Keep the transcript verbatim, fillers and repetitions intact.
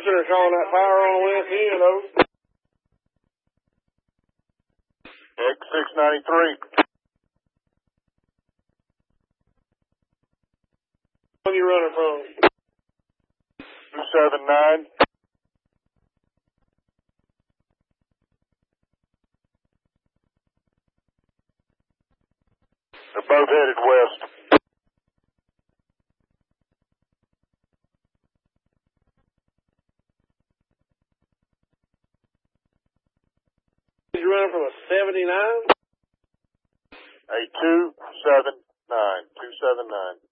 They're showing that fire on the west end, over. X six ninety-three. Where you running from? two seven nine. They're both headed west. You running from a seventy-nine? A two seven nine. two seven nine.